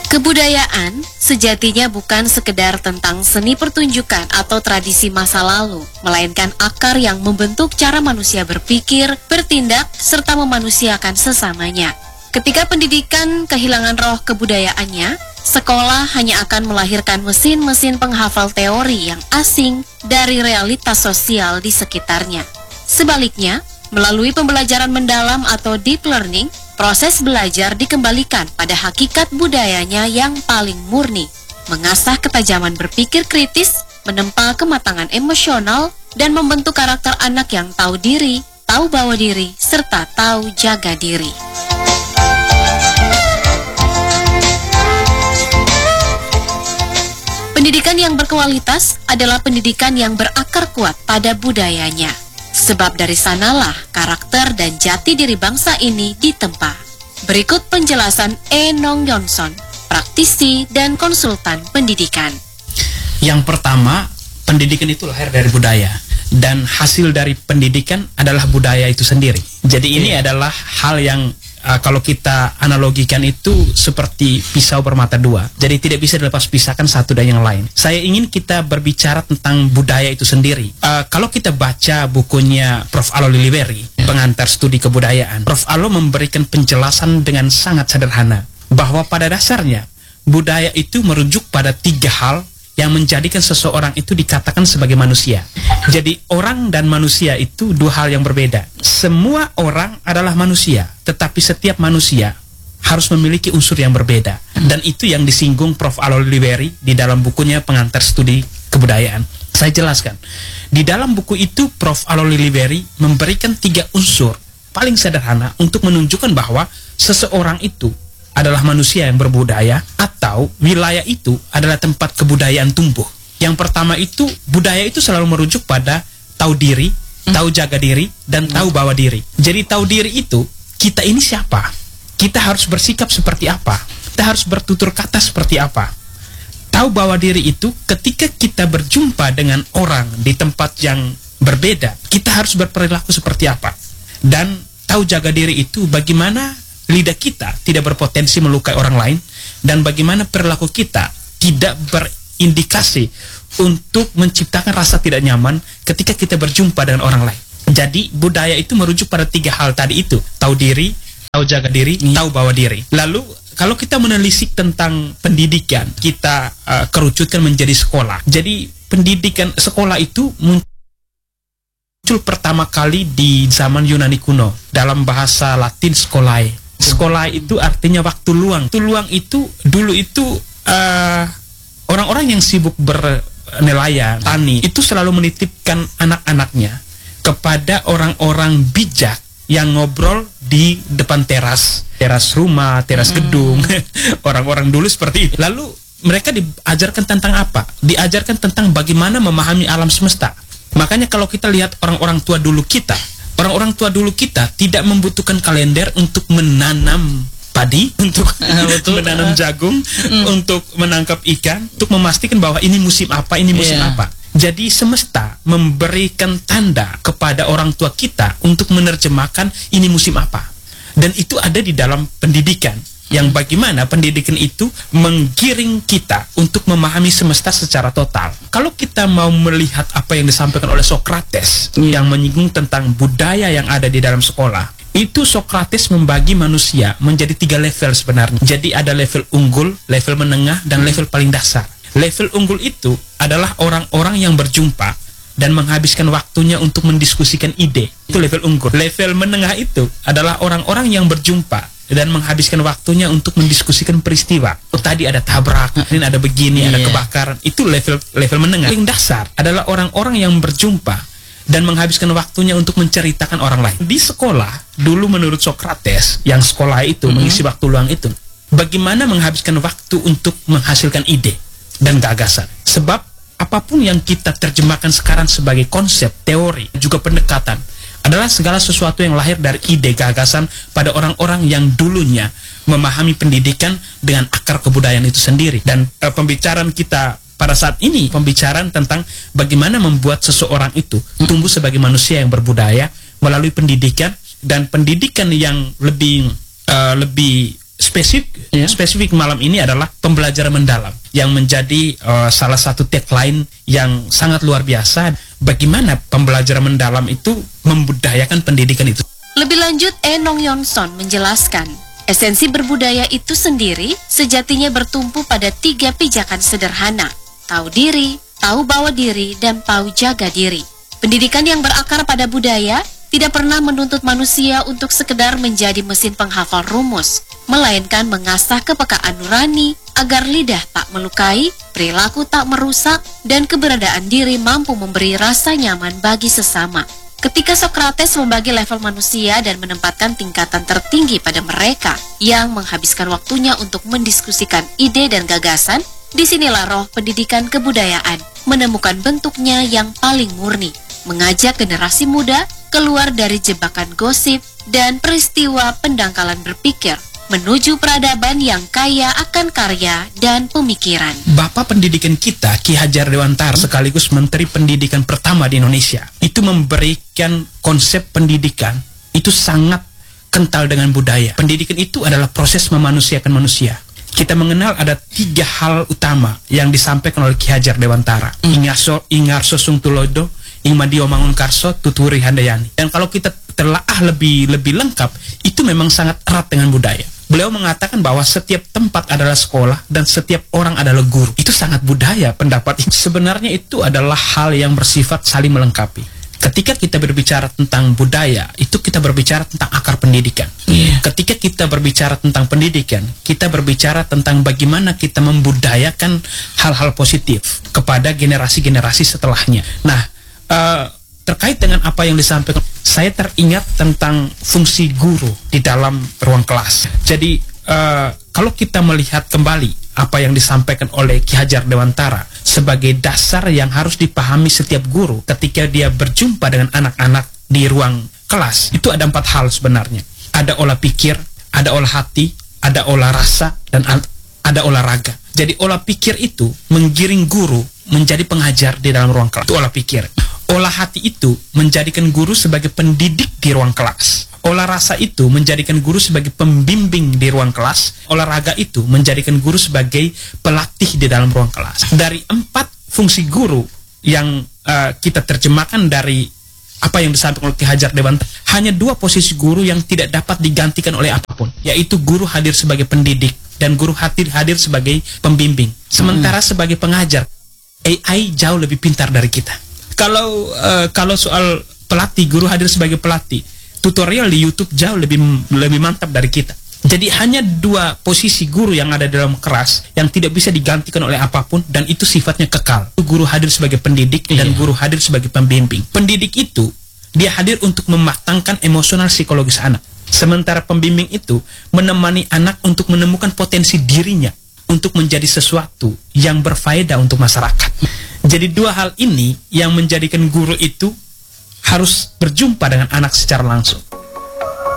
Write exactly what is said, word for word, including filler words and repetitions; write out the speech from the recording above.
Kebudayaan sejatinya bukan sekedar tentang seni pertunjukan atau tradisi masa lalu, melainkan akar yang membentuk cara manusia berpikir, bertindak, serta memanusiakan sesamanya. Ketika pendidikan kehilangan roh kebudayaannya, sekolah hanya akan melahirkan mesin-mesin penghafal teori yang asing dari realitas sosial di sekitarnya. Sebaliknya, melalui pembelajaran mendalam atau deep learning, proses belajar dikembalikan pada hakikat budayanya yang paling murni, mengasah ketajaman berpikir kritis, menempa kematangan emosional, dan membentuk karakter anak yang tahu diri, tahu bawa diri, serta tahu jaga diri. Pendidikan yang berkualitas adalah pendidikan yang berakar kuat pada budayanya. Sebab dari sanalah karakter dan jati diri bangsa ini ditempa. Berikut penjelasan E. Nong Yonson, praktisi dan konsultan pendidikan. Yang pertama, pendidikan itu lahir dari budaya. Dan hasil dari pendidikan adalah budaya itu sendiri. Jadi ini yeah. adalah hal yang uh, kalau kita analogikan itu seperti pisau bermata dua. Jadi tidak bisa dilepas pisahkan satu dan yang lain. Saya ingin kita berbicara tentang budaya itu sendiri. Uh, kalau kita baca bukunya Prof Alo Liliberry, yeah. pengantar studi kebudayaan, Prof Alo memberikan penjelasan dengan sangat sederhana bahwa pada dasarnya budaya itu merujuk pada tiga hal yang menjadikan seseorang itu dikatakan sebagai manusia. Jadi orang dan manusia itu dua hal yang berbeda. Semua orang adalah manusia, tetapi setiap manusia harus memiliki unsur yang berbeda. Dan itu yang disinggung Prof Alo Liliberry di dalam bukunya Pengantar Studi Kebudayaan. Saya jelaskan. Di dalam buku itu Prof Alo Liliberry memberikan tiga unsur paling sederhana untuk menunjukkan bahwa seseorang itu adalah manusia yang berbudaya atau wilayah itu adalah tempat kebudayaan tumbuh. Yang pertama itu, budaya itu selalu merujuk pada tahu diri, hmm. tahu jaga diri, dan hmm. tahu bawa diri. Jadi tahu diri itu, kita ini siapa? Kita harus bersikap seperti apa? Kita harus bertutur kata seperti apa? Tahu bawa diri itu, ketika kita berjumpa dengan orang di tempat yang berbeda, kita harus berperilaku seperti apa? Dan tahu jaga diri itu, bagaimana lidah kita tidak berpotensi melukai orang lain, dan bagaimana perilaku kita tidak berindikasi untuk menciptakan rasa tidak nyaman ketika kita berjumpa dengan orang lain. Jadi budaya itu merujuk pada tiga hal tadi itu, tahu diri, tahu jaga diri, hmm. tahu bawa diri. Lalu kalau kita menelisik tentang pendidikan, kita uh, kerucutkan menjadi sekolah. Jadi pendidikan sekolah itu muncul pertama kali di zaman Yunani kuno dalam bahasa Latin skolae. Sekolah itu artinya waktu luang. Waktu luang itu dulu itu uh, orang-orang yang sibuk bernelayan, tani, itu selalu menitipkan anak-anaknya kepada orang-orang bijak yang ngobrol di depan teras, teras rumah, teras gedung. Orang-orang dulu seperti itu. Lalu mereka diajarkan tentang apa? Diajarkan tentang bagaimana memahami alam semesta. Makanya kalau kita lihat orang-orang tua dulu kita, orang-orang tua dulu kita tidak membutuhkan kalender untuk menanam padi, untuk uh, menanam uh, jagung, mm. untuk menangkap ikan, untuk memastikan bahwa ini musim apa, ini musim yeah. apa. Jadi semesta memberikan tanda kepada orang tua kita untuk menerjemahkan ini musim apa. Dan itu ada di dalam pendidikan. Yang bagaimana pendidikan itu menggiring kita untuk memahami semesta secara total. Kalau kita mau melihat apa yang disampaikan oleh Socrates hmm. yang menyinggung tentang budaya yang ada di dalam sekolah, itu Socrates membagi manusia menjadi tiga level sebenarnya. Jadi ada level unggul, level menengah, dan level paling dasar. Level unggul itu adalah orang-orang yang berjumpa dan menghabiskan waktunya untuk mendiskusikan ide. Itu level unggul. Level menengah itu adalah orang-orang yang berjumpa dan menghabiskan waktunya untuk mendiskusikan peristiwa. Oh, tadi ada tabrak, ini ada begini, yeah. ada kebakaran. Itu level level menengah. Yang dasar adalah orang-orang yang berjumpa dan menghabiskan waktunya untuk menceritakan orang lain. Di sekolah, dulu menurut Socrates, yang sekolah itu, mm-hmm. mengisi waktu luang itu, bagaimana menghabiskan waktu untuk menghasilkan ide dan gagasan. Sebab apapun yang kita terjemahkan sekarang sebagai konsep, teori, juga pendekatan, adalah segala sesuatu yang lahir dari ide gagasan pada orang-orang yang dulunya memahami pendidikan dengan akar kebudayaan itu sendiri. Dan e, pembicaraan kita pada saat ini, pembicaraan tentang bagaimana membuat seseorang itu tumbuh sebagai manusia yang berbudaya melalui pendidikan, dan pendidikan yang lebih e, lebih spesifik Ya. spesifik malam ini adalah pembelajaran mendalam yang menjadi uh, salah satu tagline yang sangat luar biasa. Bagaimana pembelajaran mendalam itu membudayakan pendidikan itu. Lebih lanjut, Enong Yonson menjelaskan, esensi berbudaya itu sendiri sejatinya bertumpu pada tiga pijakan sederhana: tahu diri, tahu bawa diri, dan tahu jaga diri. Pendidikan yang berakar pada budaya tidak pernah menuntut manusia untuk sekedar menjadi mesin penghafal rumus, melainkan mengasah kepekaan nurani agar lidah tak melukai, perilaku tak merusak, dan keberadaan diri mampu memberi rasa nyaman bagi sesama. Ketika Socrates membagi level manusia dan menempatkan tingkatan tertinggi pada mereka yang menghabiskan waktunya untuk mendiskusikan ide dan gagasan, disinilah roh pendidikan kebudayaan menemukan bentuknya yang paling murni, mengajak generasi muda keluar dari jebakan gosip dan peristiwa pendangkalan berpikir, menuju peradaban yang kaya akan karya dan pemikiran. Bapak pendidikan kita, Ki Hajar Dewantara, sekaligus Menteri Pendidikan pertama di Indonesia, itu memberikan konsep pendidikan itu sangat kental dengan budaya. Pendidikan itu adalah proses memanusiakan manusia. Kita mengenal ada tiga hal utama yang disampaikan oleh Ki Hajar Dewantara. Mm. Ingarso, Ingarso Sungtulodo, Ingmadio Mangunkarso, Tuturi Handayani. Dan kalau kita telaah lebih lebih lengkap, itu memang sangat erat dengan budaya. Beliau mengatakan bahwa setiap tempat adalah sekolah dan setiap orang adalah guru. Itu sangat budaya pendapat itu. Sebenarnya itu adalah hal yang bersifat saling melengkapi. Ketika kita berbicara tentang budaya, itu kita berbicara tentang akar pendidikan. Yeah. Ketika kita berbicara tentang pendidikan, kita berbicara tentang bagaimana kita membudayakan hal-hal positif kepada generasi-generasi setelahnya. Nah, Uh, terkait dengan apa yang disampaikan, saya teringat tentang fungsi guru di dalam ruang kelas. Jadi uh, kalau kita melihat kembali apa yang disampaikan oleh Ki Hajar Dewantara sebagai dasar yang harus dipahami setiap guru ketika dia berjumpa dengan anak-anak di ruang kelas, itu ada empat hal sebenarnya. Ada olah pikir, ada olah hati, ada olah rasa, dan ada olahraga. Jadi olah pikir itu menggiring guru menjadi pengajar di dalam ruang kelas. Itu olah pikir. Olah hati itu menjadikan guru sebagai pendidik di ruang kelas. Olah rasa itu menjadikan guru sebagai pembimbing di ruang kelas. Olahraga itu menjadikan guru sebagai pelatih di dalam ruang kelas. Dari empat fungsi guru yang uh, kita terjemahkan dari apa yang disampaikan oleh Ki Hajar Dewantara, hanya dua posisi guru yang tidak dapat digantikan oleh apapun, yaitu guru hadir sebagai pendidik dan guru hadir hadir sebagai pembimbing. Sementara hmm. sebagai pengajar, A I jauh lebih pintar dari kita. Kalau uh, kalau soal pelatih, guru hadir sebagai pelatih, tutorial di YouTube jauh lebih lebih mantap dari kita. Jadi hanya dua posisi guru yang ada dalam kelas yang tidak bisa digantikan oleh apapun, dan itu sifatnya kekal. Guru hadir sebagai pendidik dan iya. guru hadir sebagai pembimbing. Pendidik itu dia hadir untuk mematangkan emosional psikologis anak. Sementara pembimbing itu menemani anak untuk menemukan potensi dirinya untuk menjadi sesuatu yang berfaedah untuk masyarakat. Jadi dua hal ini yang menjadikan guru itu harus berjumpa dengan anak secara langsung.